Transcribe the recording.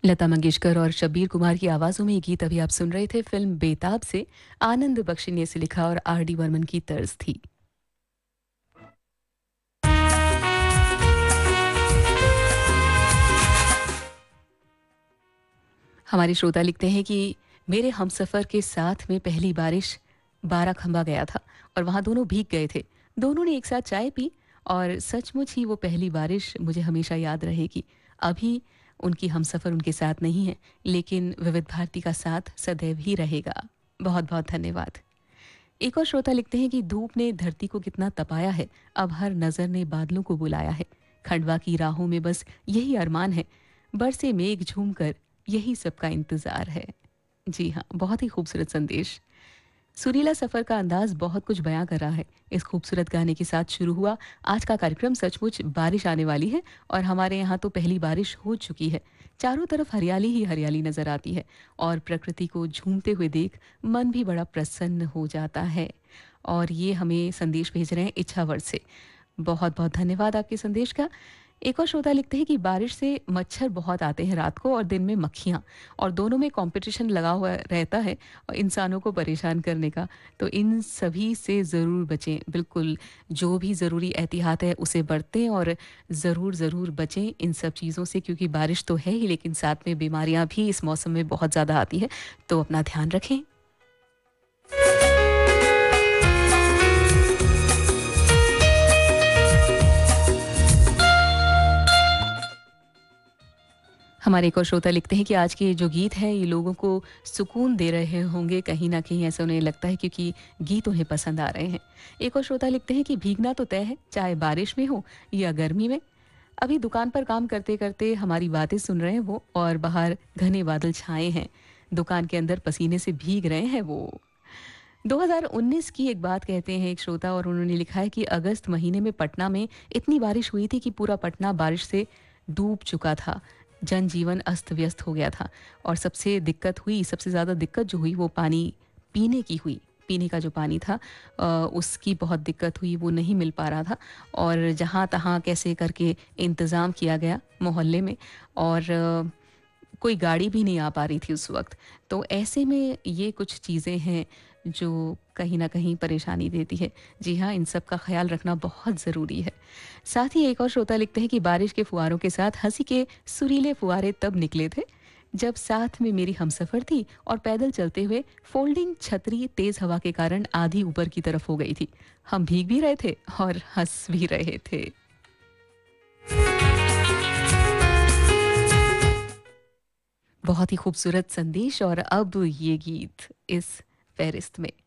लता मंगेशकर और शब्बीर कुमार की आवाज़ों में ये गीत अभी आप सुन रहे थे फिल्म बेताब से। आनंद बख्शी ने इसे लिखा और आर डी बर्मन की तर्ज थी। हमारे श्रोता लिखते हैं कि मेरे हमसफ़र के साथ में पहली बारिश बाराखंबा गया था और वहाँ दोनों भीग गए थे। दोनों ने एक साथ चाय पी और सचमुच ही वो पहली बारिश मुझे हमेशा याद रहेगी। अभी उनकी हमसफ़र उनके साथ नहीं है, लेकिन विविध भारती का साथ सदैव ही रहेगा। बहुत-बहुत धन्यवाद। एक और श्रोता लिखते हैं कि धूप ने धरती को कितना तपाया है, अब हर नज़र ने बादलों को बुलाया है। खंडवा की राहों में बस यही अरमान है, बरसे मेघ झूम कर यही सबका इंतज़ार है। जी हाँ, बहुत ही खूबसूरत संदेश। सुरीला सफ़र का अंदाज बहुत कुछ बयां कर रहा है। इस खूबसूरत गाने के साथ शुरू हुआ आज का कार्यक्रम। सचमुच बारिश आने वाली है और हमारे यहाँ तो पहली बारिश हो चुकी है। चारों तरफ हरियाली ही हरियाली नज़र आती है और प्रकृति को झूमते हुए देख मन भी बड़ा प्रसन्न हो जाता है। और ये हमें संदेश भेज रहे हैं इच्छावर से। बहुत बहुत धन्यवाद आपके संदेश का। एक और श्रोता लिखते हैं कि बारिश से मच्छर बहुत आते हैं रात को और दिन में मक्खियाँ, और दोनों में कंपटीशन लगा हुआ रहता है और इंसानों को परेशान करने का। तो इन सभी से ज़रूर बचें। बिल्कुल, जो भी ज़रूरी एहतियात है उसे बरतें और ज़रूर ज़रूर बचें इन सब चीज़ों से, क्योंकि बारिश तो है ही लेकिन साथ में बीमारियाँ भी इस मौसम में बहुत ज़्यादा आती है। तो अपना ध्यान रखें। हमारे एक और श्रोता लिखते हैं कि आज के जो गीत हैं ये लोगों को सुकून दे रहे होंगे, कहीं न कहीं ऐसा उन्हें लगता है, क्योंकि गीत उन्हें पसंद आ रहे हैं। एक और श्रोता लिखते हैं कि भीगना तो तय है, चाहे बारिश में हो या गर्मी में। अभी दुकान पर काम करते-करते हमारी बातें सुन रहे हैं वो, और बाहर घने बादल छाए हैं। दुकान के अंदर पसीने से भीग रहे हैं वो। 2019 की एक बात कहते हैं एक श्रोता, और उन्होंने लिखा है कि अगस्त महीने में पटना में इतनी बारिश हुई थी कि पूरा पटना बारिश से डूब चुका था। जनजीवन अस्त-व्यस्त हो गया था और सबसे ज़्यादा दिक्कत जो हुई वो पानी पीने की हुई। पीने का जो पानी था उसकी बहुत दिक्कत हुई, वो नहीं मिल पा रहा था और जहाँ-तहाँ कैसे करके इंतज़ाम किया गया मोहल्ले में, और कोई गाड़ी भी नहीं आ पा रही थी उस वक़्त। तो ऐसे में ये कुछ चीज़ें हैं जो कहीं न कहीं परेशानी देती है। जी हाँ, इन सब का ख़्याल रखना बहुत ज़रूरी है। साथ ही एक और श्रोता लिखते हैं कि बारिश के फुहारों के साथ हँसी के सुरीले फुहारे तब निकले थे, जब साथ में मेरी हमसफ़र थी और पैदल चलते हुए फ़ोल्डिंग छतरी तेज़ हवा के कारण आधी ऊपर की तरफ हो गई थी। हम भीग भी रहे थे और हँस भी रहे थे। बहुत ही खूबसूरत संदेश, और अब ये गीत इस फ़हरिस्त में।